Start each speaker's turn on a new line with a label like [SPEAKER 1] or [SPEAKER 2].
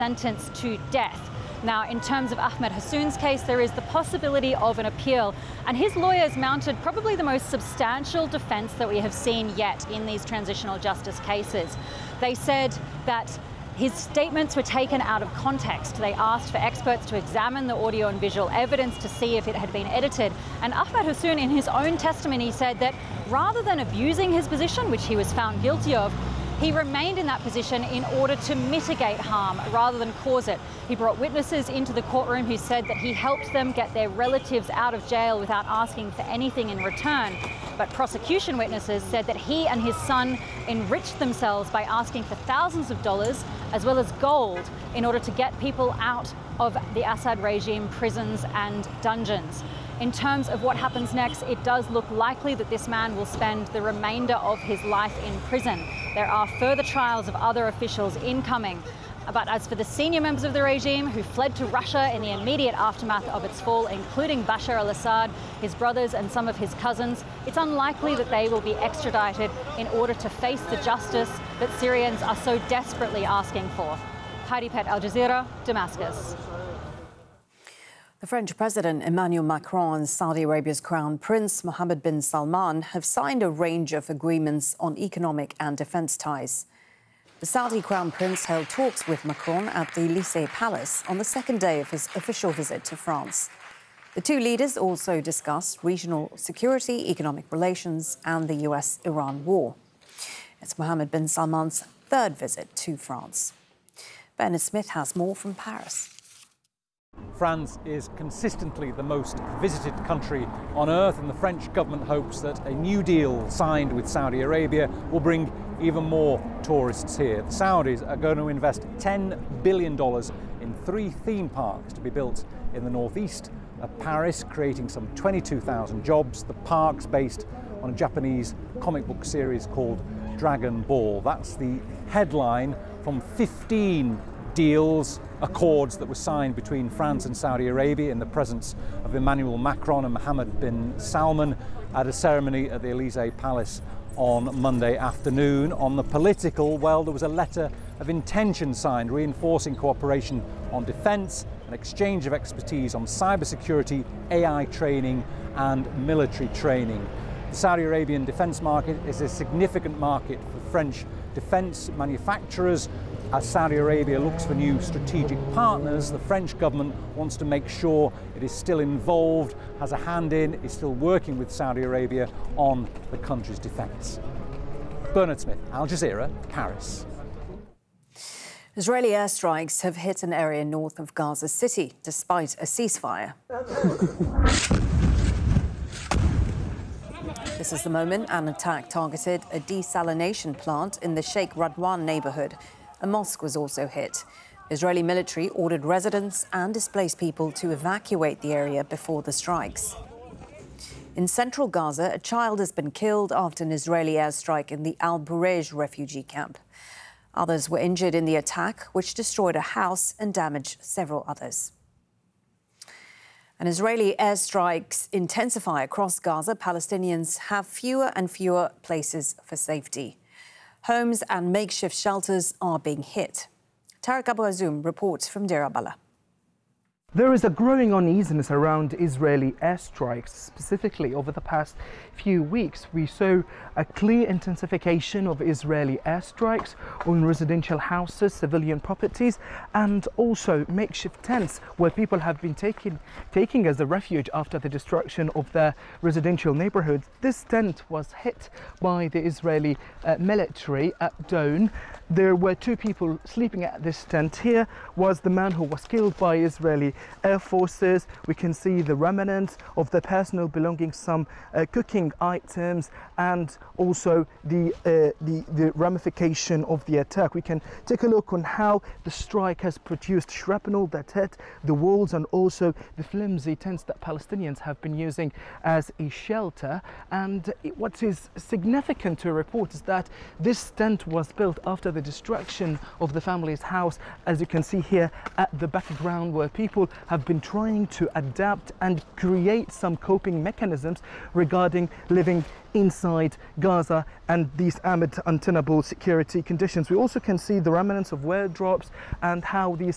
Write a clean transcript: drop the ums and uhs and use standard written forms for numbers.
[SPEAKER 1] sentenced to death. Now, in terms of Ahmed Hassoun's case, there is the possibility of an appeal, and his lawyers mounted probably the most substantial defence that we have seen yet in these transitional justice cases. They said that his statements were taken out of context. They asked for experts to examine the audio and visual evidence to see if it had been edited. And Ahmed Hassoun, in his own testimony, said that rather than abusing his position, which he was found guilty of, he remained in that position in order to mitigate harm rather than cause it. He brought witnesses into the courtroom who said that he helped them get their relatives out of jail without asking for anything in return. But prosecution witnesses said that he and his son enriched themselves by asking for thousands of dollars as well as gold in order to get people out of the Assad regime prisons and dungeons. In terms of what happens next, it does look likely that this man will spend the remainder of his life in prison. There are further trials of other officials incoming. But as for the senior members of the regime who fled to Russia in the immediate aftermath of its fall, including Bashar al-Assad, his brothers and some of his cousins, it's unlikely that they will be extradited in order to face the justice that Syrians are so desperately asking for. Heidi Pett, Al Jazeera, Damascus.
[SPEAKER 2] The French President Emmanuel Macron and Saudi Arabia's Crown Prince Mohammed bin Salman have signed a range of agreements on economic and defence ties. The Saudi Crown Prince held talks with Macron at the Élysée Palace on the second day of his official visit to France. The two leaders also discussed regional security, economic relations and the US-Iran war. It's Mohammed bin Salman's third visit to France. Bernard Smith has more from Paris.
[SPEAKER 3] France is consistently the most visited country on earth, and the French government hopes that a new deal signed with Saudi Arabia will bring even more tourists here. The Saudis are going to invest $10 billion in 3 theme parks to be built in the northeast of Paris, creating some 22,000 jobs. The parks based on a Japanese comic book series called Dragon Ball. That's the headline from 15 accords that were signed between France and Saudi Arabia in the presence of Emmanuel Macron and Mohammed bin Salman at a ceremony at the Élysée Palace on Monday afternoon. On the political, well, there was a letter of intention signed reinforcing cooperation on defence, an exchange of expertise on cybersecurity, AI training and military training. The Saudi Arabian defence market is a significant market for French defence manufacturers. As Saudi Arabia looks for new strategic partners, the French government wants to make sure it is still involved, has a hand in, is still working with Saudi Arabia on the country's defence. Bernard Smith, Al Jazeera, Paris.
[SPEAKER 2] Israeli airstrikes have hit an area north of Gaza City, despite a ceasefire. This is the moment an attack targeted a desalination plant in the Sheikh Radwan neighbourhood. A mosque was also hit. Israeli military ordered residents and displaced people to evacuate the area before the strikes. In central Gaza, a child has been killed after an Israeli airstrike in the Al Burej refugee camp. Others were injured in the attack, which destroyed a house and damaged several others. And Israeli airstrikes intensify across Gaza. Palestinians have fewer and fewer places for safety. Homes and makeshift shelters are being hit. Tarek Abu Azoum reports from Deir al-Balah.
[SPEAKER 4] There is a growing uneasiness around Israeli airstrikes. Specifically, over the past few weeks, we saw a clear intensification of Israeli airstrikes on residential houses, civilian properties, and also makeshift tents where people have been taking as a refuge after the destruction of their residential neighborhoods. This tent was hit by the Israeli military at dawn. There were 2 people sleeping at this tent. Here was the man who was killed by Israeli Air Forces. We can see the remnants of the personal belongings, some cooking items, and also the ramification of the attack. We can take a look on how the strike has produced shrapnel that hit the walls and also the flimsy tents that Palestinians have been using as a shelter. And what is significant to report is that this tent was built after the destruction of the family's house, as you can see here at the background, where people have been trying to adapt and create some coping mechanisms regarding living inside Gaza and these amid untenable security conditions. We also can see the remnants of wardrobes and how these